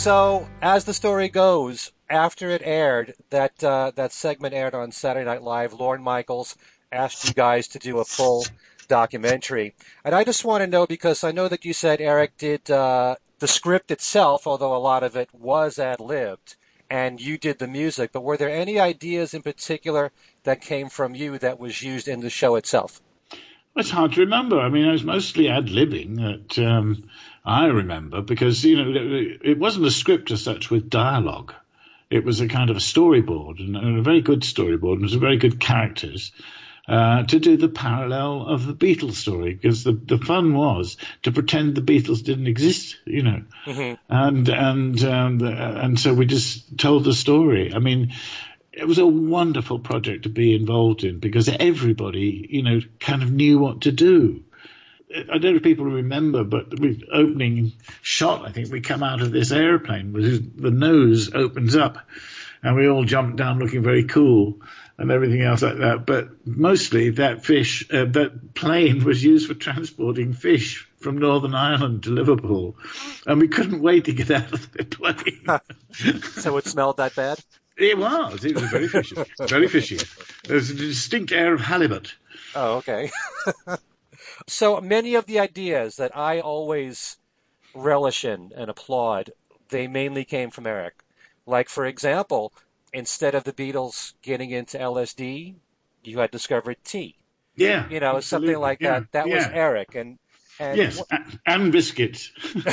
So, as the story goes, after it aired, that segment aired on Saturday Night Live, Lorne Michaels asked you guys to do a full documentary. And I just want to know, because I know that you said Eric did the script itself, although a lot of it was ad-libbed, and you did the music, but were there any ideas in particular that came from you that was used in the show itself? It's hard to remember. I mean, it was mostly ad-libbing that I remember because, it wasn't a script as such with dialogue. It was a kind of a storyboard and a very good storyboard. And it was very good characters to do the parallel of the Beatles story, because the fun was to pretend the Beatles didn't exist, Mm-hmm. and so we just told the story. I mean, it was a wonderful project to be involved in because everybody, kind of knew what to do. I don't know if people remember, but the opening shot, I think we come out of this airplane with the nose opens up and we all jump down looking very cool and everything else like that. But mostly that plane was used for transporting fish from Northern Ireland to Liverpool. And we couldn't wait to get out of the plane. So it smelled that bad? It was very fishy. Very fishy. There's a distinct air of halibut. Oh, okay. So many of the ideas that I always relish in and applaud, they mainly came from Eric. Like, for example, instead of the Beatles getting into LSD, you had discovered tea. Yeah. Something like that. That was Eric. And yes, and biscuits.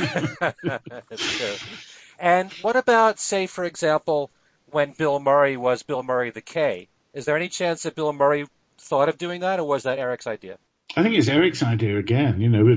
That's true. And what about, say, for example, when Bill Murray was Bill Murray the K? Is there any chance that Bill Murray thought of doing that, or was that Eric's idea? I think it's Eric's idea again.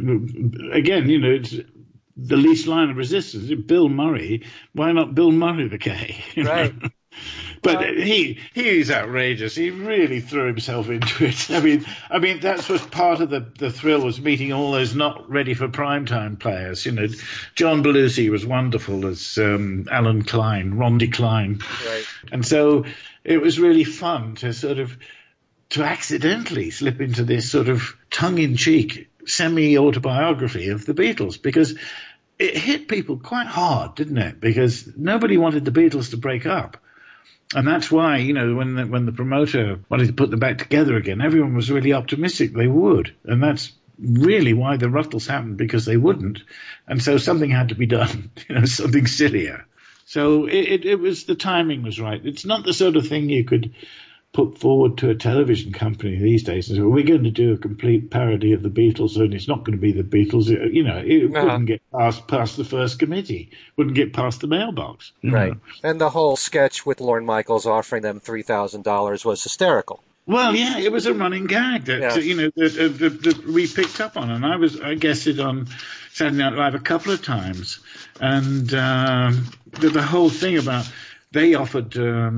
It's the least line of resistance. Bill Murray, why not Bill Murray the K? Right. But he's outrageous. He really threw himself into it. I mean that's what part of the thrill was, meeting all those not ready for primetime players. John Belushi was wonderful as Alan Klein, Rondi Klein. Right. And so it was really fun to accidentally slip into this sort of tongue-in-cheek semi-autobiography of the Beatles, because it hit people quite hard, didn't it? Because nobody wanted the Beatles to break up. And that's why, when the promoter wanted to put them back together again, everyone was really optimistic they would. And that's really why the ruffles happened, because they wouldn't. And so something had to be done, something sillier. So it was, the timing was right. It's not the sort of thing you could put forward to a television company these days and say, well, we're going to do a complete parody of the Beatles, and it's not going to be the Beatles. It wouldn't get past the first committee, wouldn't get past the mailbox. Right. And the whole sketch with Lorne Michaels offering them $3,000 was hysterical. Well, yeah, it was a running gag that we picked up on, and I guessed on Saturday Night Live a couple of times, and the whole thing about, they offered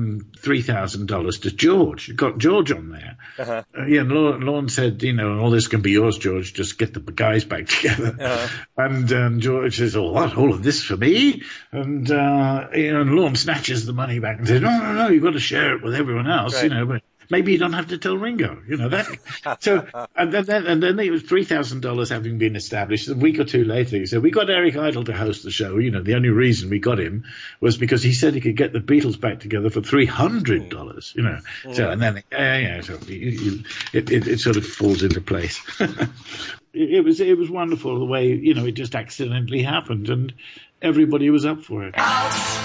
$3,000 to George. Got George on there. Uh-huh. And Lorne said, all this can be yours, George. Just get the guys back together. Uh-huh. And George says, "Oh, what? All of this for me?" And Lorne snatches the money back and says, "No, you've got to share it with everyone else, right. But maybe you don't have to tell Ringo, that." So, and then it was $3,000 having been established. A week or two later, he said, "We got Eric Idle to host the show. The only reason we got him was because he said he could get the Beatles back together for $300. So, and then so it sort of falls into place. It was wonderful the way it just accidentally happened, and everybody was up for it.